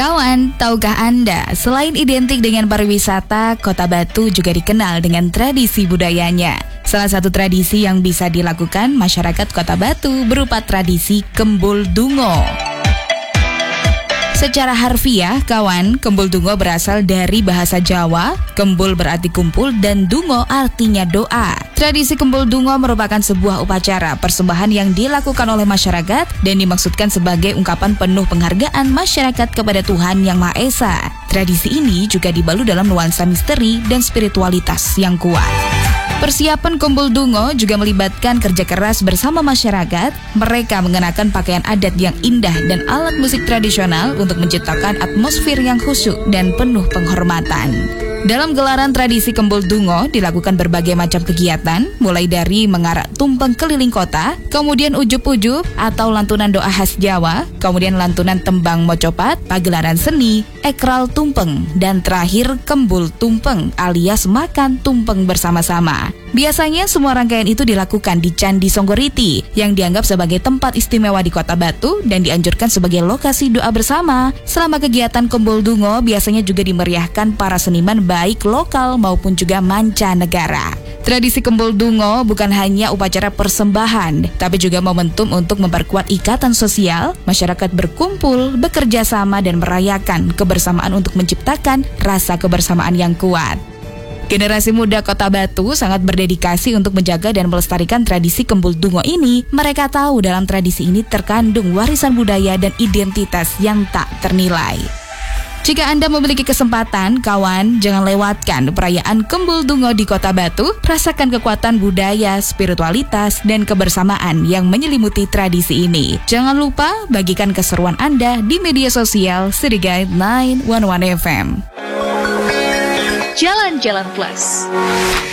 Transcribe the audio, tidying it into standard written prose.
Kawan, tahukah Anda, selain identik dengan pariwisata, Kota Batu juga dikenal dengan tradisi budayanya. Salah satu tradisi yang bisa dilakukan masyarakat Kota Batu berupa tradisi Kembul Dungo. Secara harfiah, kawan, Kembul Dungo berasal dari bahasa Jawa. Kembul berarti kumpul dan Dungo artinya doa. Tradisi Kembul Dungo merupakan sebuah upacara persembahan yang dilakukan oleh masyarakat dan dimaksudkan sebagai ungkapan penuh penghargaan masyarakat kepada Tuhan Yang Maha Esa. Tradisi ini juga dibalut dalam nuansa misteri dan spiritualitas yang kuat. Persiapan Kembul Dungo juga melibatkan kerja keras bersama masyarakat. Mereka mengenakan pakaian adat yang indah dan alat musik tradisional untuk menciptakan atmosfer yang khusyuk dan penuh penghormatan. Dalam gelaran tradisi Kembul Dungo dilakukan berbagai macam kegiatan, mulai dari mengarak tumpeng keliling kota, kemudian ujub-ujub atau lantunan doa khas Jawa, kemudian lantunan tembang mocopat, pagelaran seni, ekral tumpeng, dan terakhir Kembul Tumpeng alias makan tumpeng bersama-sama. Biasanya semua rangkaian itu dilakukan di Candi Songgoriti yang dianggap sebagai tempat istimewa di Kota Batu dan dianjurkan sebagai lokasi doa bersama. Selama kegiatan Kembul Dungo biasanya juga dimeriahkan para seniman baik lokal maupun juga mancanegara. Tradisi Kembul Dungo bukan hanya upacara persembahan, tapi juga momentum untuk memperkuat ikatan sosial, masyarakat berkumpul, bekerja sama dan merayakan kebersamaan untuk menciptakan rasa kebersamaan yang kuat. Generasi muda Kota Batu sangat berdedikasi untuk menjaga dan melestarikan tradisi Kembul Dungo ini. Mereka tahu dalam tradisi ini terkandung warisan budaya dan identitas yang tak ternilai. Jika Anda memiliki kesempatan, kawan, jangan lewatkan perayaan Kembul Dungo di Kota Batu. Rasakan kekuatan budaya, spiritualitas, dan kebersamaan yang menyelimuti tradisi ini. Jangan lupa bagikan keseruan Anda di media sosial Siriguide 911 FM. Jalan-Jalan Plus.